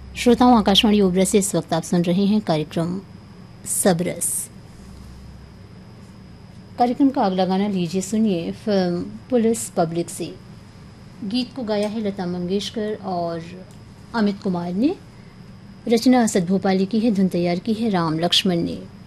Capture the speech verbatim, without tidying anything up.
श्रोताओं, आकाशवाणी ओबरा से इस वक्त आप सुन रहे हैं कार्यक्रम सबरस। कार्यक्रम का अगला गाना लीजिए, सुनिए फिल्म पुलिस पब्लिक से। गीत को गाया है लता मंगेशकर और अमित कुमार ने। रचना असद भोपाली की है, धुन तैयार की है राम लक्ष्मण ने।